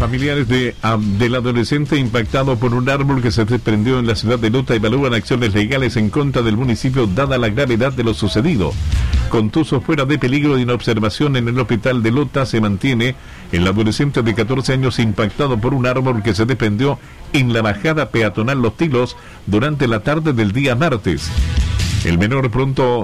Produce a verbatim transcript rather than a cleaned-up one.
Familiares de, um, del adolescente impactado por un árbol que se desprendió en la ciudad de Lota evalúan acciones legales en contra del municipio dada la gravedad de lo sucedido. Contuso fuera de peligro de inobservación en el hospital de Lota se mantiene el adolescente de catorce años impactado por un árbol que se desprendió en la bajada peatonal Los Tilos durante la tarde del día martes. El menor pronto